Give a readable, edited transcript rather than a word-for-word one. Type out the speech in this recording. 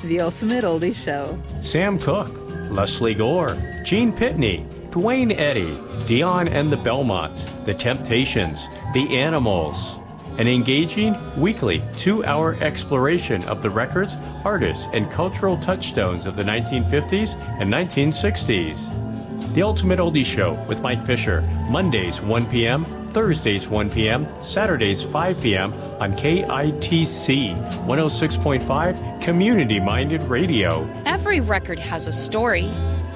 The Ultimate Oldie Show. Sam Cooke, Leslie Gore, Gene Pitney, Dwayne Eddy, Dion and the Belmonts, The Temptations, The Animals. An engaging, weekly, 2-hour exploration of the records, artists, and cultural touchstones of the 1950s and 1960s. The Ultimate Oldie Show with Mike Fisher, Mondays 1 p.m., Thursdays 1 p.m., Saturdays 5 p.m. on KITC 106.5 Community-Minded Radio. Every record has a story.